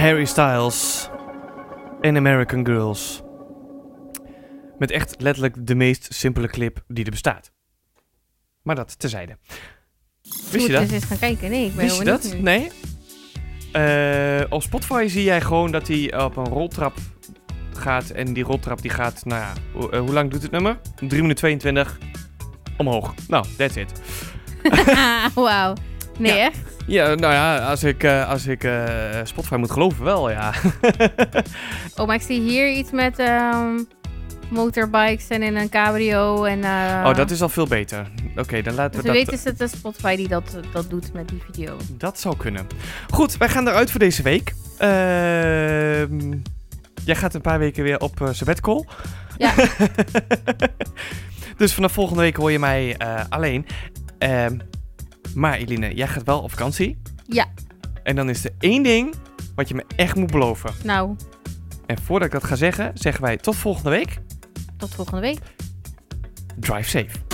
Harry Styles en American Girls. Met echt letterlijk de meest simpele clip die er bestaat. Maar dat terzijde. Wist je dat? Dus eens gaan kijken. Nee, ik ben Wist je heel dat? benieuwd. Nee? Op Spotify zie jij gewoon dat hij op een roltrap gaat. En die roltrap die gaat, nou ja, hoe lang doet het nummer? 3 minuten 22 omhoog. Nou, that's it. Wauw. Nee, Ja. echt? Ja, nou ja, als ik Spotify moet geloven wel, ja. Oh, maar ik zie hier iets met motorbikes en in een cabrio. En, dat is al veel beter. Oké, dan laten dus we we dat... weten is het de Spotify die dat doet met die video. Dat zou kunnen. Goed, wij gaan eruit voor deze week. Jij gaat een paar weken weer op sabbatical. Ja. Dus vanaf volgende week hoor je mij alleen. Maar Eline, jij gaat wel op vakantie. Ja. En dan is er één ding wat je me echt moet beloven. Nou, En voordat ik dat ga zeggen, zeggen wij tot volgende week. tot volgende week. Drive safe.